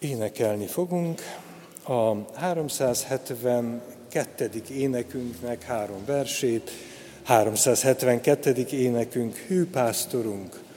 Énekelni fogunk a 372. énekünknek 3 versét. 372. énekünk: Hű pásztorunk,